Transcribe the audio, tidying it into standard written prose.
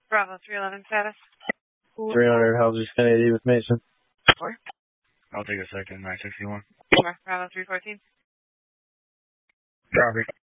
Bravo 311 status. 300 Hauser 1080 with Mason. I'll take a second, 961. Bravo 314. Copy.